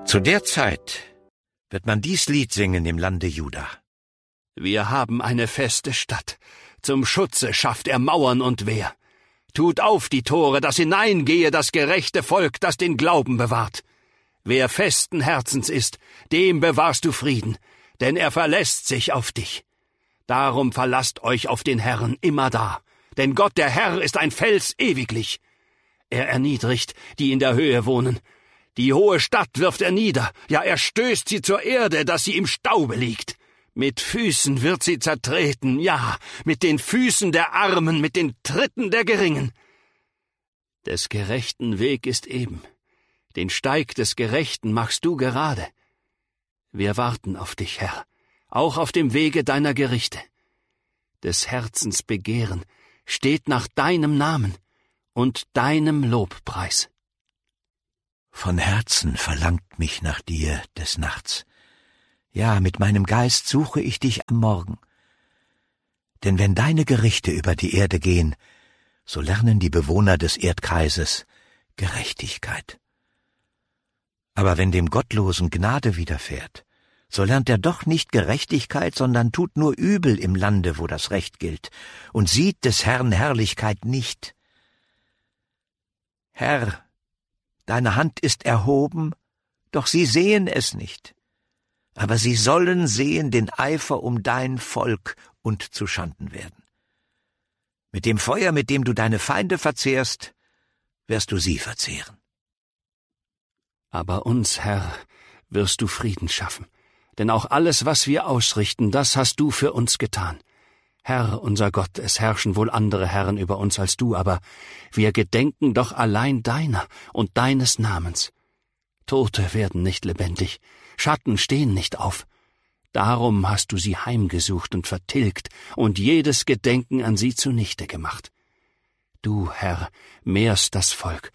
Zu der Zeit wird man dies Lied singen im Lande Juda. Wir haben eine feste Stadt. Zum Schutze schafft er Mauern und Wehr. Tut auf die Tore, dass hineingehe das gerechte Volk, das den Glauben bewahrt. Wer festen Herzens ist, dem bewahrst du Frieden, denn er verlässt sich auf dich. Darum verlasst euch auf den Herrn immerdar, denn Gott der Herr ist ein Fels ewiglich. Er erniedrigt, die in der Höhe wohnen. Die hohe Stadt wirft er nieder, ja, er stößt sie zur Erde, dass sie im Staube liegt. Mit Füßen wird sie zertreten, ja, mit den Füßen der Armen, mit den Tritten der Geringen. Des Gerechten Weg ist eben, den Steig des Gerechten machst du gerade. Wir warten auf dich, Herr, auch auf dem Wege deiner Gerichte. Des Herzens Begehren steht nach deinem Namen und deinem Lobpreis. Von Herzen verlangt mich nach dir des Nachts. Ja, mit meinem Geist suche ich dich am Morgen. Denn wenn deine Gerichte über die Erde gehen, so lernen die Bewohner des Erdkreises Gerechtigkeit. Aber wenn dem Gottlosen Gnade widerfährt, so lernt er doch nicht Gerechtigkeit, sondern tut nur Übel im Lande, wo das Recht gilt, und sieht des Herrn Herrlichkeit nicht. Herr, deine Hand ist erhoben, doch sie sehen es nicht. Aber sie sollen sehen den Eifer um dein Volk und zuschanden werden. Mit dem Feuer, mit dem du deine Feinde verzehrst, wirst du sie verzehren. Aber uns, Herr, wirst du Frieden schaffen, denn auch alles, was wir ausrichten, das hast du für uns getan. Herr, unser Gott, es herrschen wohl andere Herren über uns als du, aber wir gedenken doch allein deiner und deines Namens. Tote werden nicht lebendig, Schatten stehen nicht auf. Darum hast du sie heimgesucht und vertilgt und jedes Gedenken an sie zunichte gemacht. Du, Herr, mehrst das Volk,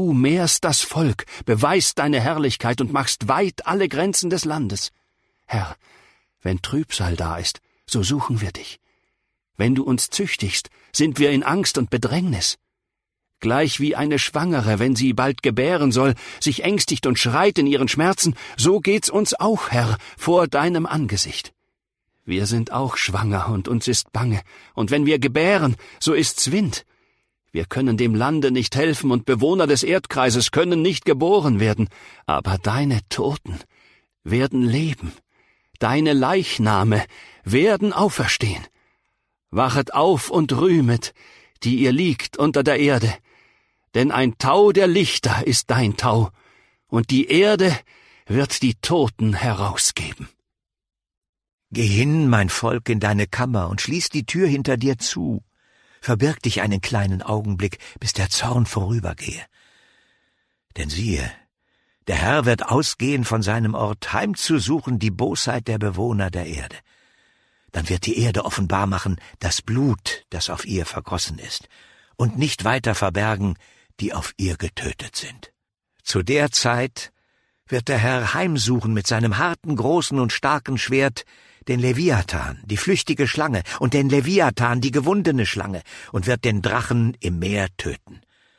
beweist deine Herrlichkeit und machst weit alle Grenzen des Landes. Herr, wenn Trübsal da ist, so suchen wir dich. Wenn du uns züchtigst, sind wir in Angst und Bedrängnis. Gleich wie eine Schwangere, wenn sie bald gebären soll, sich ängstigt und schreit in ihren Schmerzen, so geht's uns auch, Herr, vor deinem Angesicht. Wir sind auch schwanger und uns ist bange, und wenn wir gebären, so ist's Wind. Wir können dem Lande nicht helfen und Bewohner des Erdkreises können nicht geboren werden, aber deine Toten werden leben, deine Leichname werden auferstehen. Wachet auf und rühmet, die ihr liegt unter der Erde, denn ein Tau der Lichter ist dein Tau, und die Erde wird die Toten herausgeben. Geh hin, mein Volk, in deine Kammer und schließ die Tür hinter dir zu. Verbirg dich einen kleinen Augenblick, bis der Zorn vorübergehe. Denn siehe, der Herr wird ausgehen von seinem Ort, heimzusuchen die Bosheit der Bewohner der Erde. Dann wird die Erde offenbar machen das Blut, das auf ihr vergossen ist, und nicht weiter verbergen, die auf ihr getötet sind. Zu der Zeit wird der Herr heimsuchen mit seinem harten, großen und starken Schwert den Leviathan, die flüchtige Schlange, und den Leviathan, die gewundene Schlange, und wird den Drachen im Meer töten.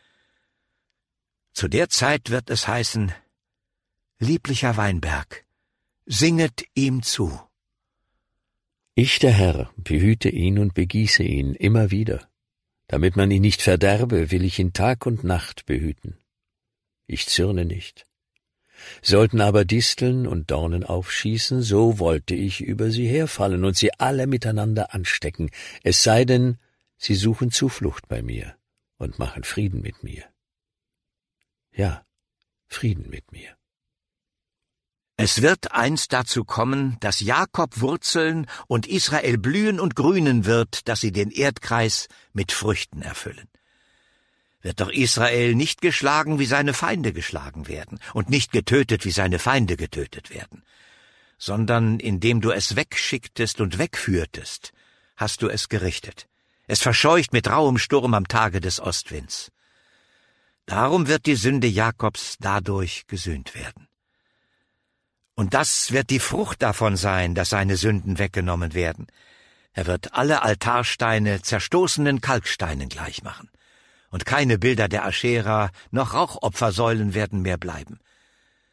Zu der Zeit wird es heißen: Lieblicher Weinberg, singet ihm zu. Ich, der Herr, behüte ihn und begieße ihn immer wieder. Damit man ihn nicht verderbe, will ich ihn Tag und Nacht behüten. Ich zürne nicht. Sollten aber Disteln und Dornen aufschießen, so wollte ich über sie herfallen und sie alle miteinander anstecken, es sei denn, sie suchen Zuflucht bei mir und machen Frieden mit mir. Ja, Frieden mit mir. Es wird einst dazu kommen, dass Jakob wurzeln und Israel blühen und grünen wird, dass sie den Erdkreis mit Früchten erfüllen. Wird doch Israel nicht geschlagen, wie seine Feinde geschlagen werden, und nicht getötet, wie seine Feinde getötet werden, sondern indem du es wegschicktest und wegführtest, hast du es gerichtet, es verscheucht mit rauem Sturm am Tage des Ostwinds. Darum wird die Sünde Jakobs dadurch gesühnt werden. Und das wird die Frucht davon sein, dass seine Sünden weggenommen werden. Er wird alle Altarsteine zerstoßenen Kalksteinen gleichmachen. Und keine Bilder der Aschera noch Rauchopfersäulen werden mehr bleiben.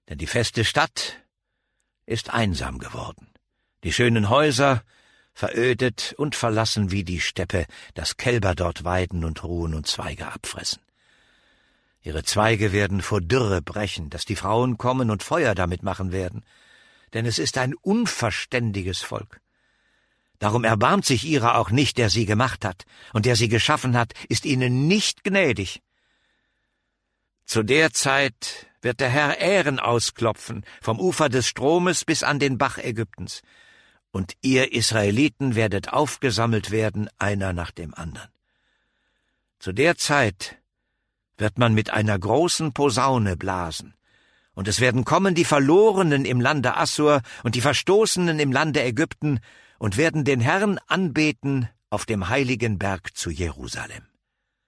Denn die feste Stadt ist einsam geworden. Die schönen Häuser verödet und verlassen wie die Steppe, dass Kälber dort weiden und ruhen und Zweige abfressen. Ihre Zweige werden vor Dürre brechen, dass die Frauen kommen und Feuer damit machen werden, denn es ist ein unverständiges Volk. Darum erbarmt sich ihrer auch nicht, der sie gemacht hat, und der sie geschaffen hat, ist ihnen nicht gnädig. Zu der Zeit wird der Herr Ähren ausklopfen, vom Ufer des Stromes bis an den Bach Ägyptens, und ihr Israeliten werdet aufgesammelt werden, einer nach dem anderen. Zu der Zeit wird man mit einer großen Posaune blasen, und es werden kommen die Verlorenen im Lande Assur und die Verstoßenen im Lande Ägypten und werden den Herrn anbeten auf dem heiligen Berg zu Jerusalem.